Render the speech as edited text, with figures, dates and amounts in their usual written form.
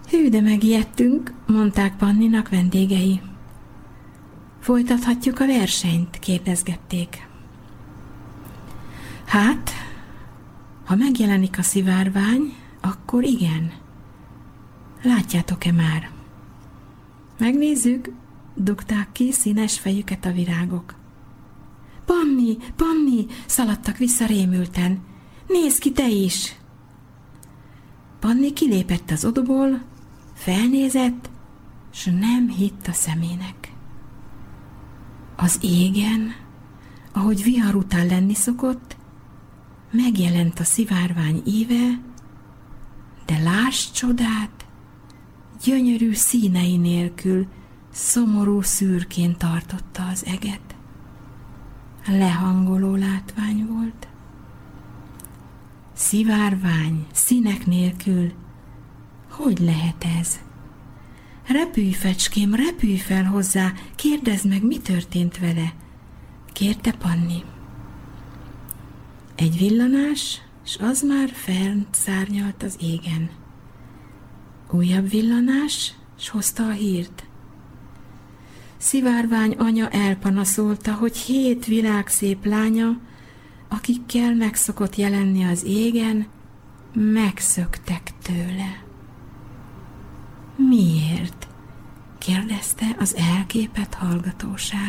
Hű, de megijedtünk, mondták Panninak vendégei. Folytathatjuk a versenyt? kérdezgették. Hát, ha megjelenik a szivárvány, akkor igen. Látjátok-e már? Megnézzük, dugták ki színes fejüket a virágok. Panni, Panni, szaladtak vissza rémülten. Nézd ki te is! Panni kilépett az odoból, felnézett, s nem hitt a szemének. Az égen, ahogy vihar után lenni szokott, megjelent a szivárvány íve, de láss csodát, gyönyörű színei nélkül szomorú szürkén tartotta az eget. Lehangoló látvány volt. Szivárvány, színek nélkül, hogy lehet ez? Repülj, fecském, repülj fel hozzá, kérdezd meg, mi történt vele, kérte Panni. Egy villanás, s az már fent szárnyalt az égen. Újabb villanás, s hozta a hírt. Szivárvány anya elpanaszolta, hogy 7 világszép lánya, akikkel megszokott jelenni az égen, megszöktek tőle. Miért? kérdezte az elképett hallgatóság.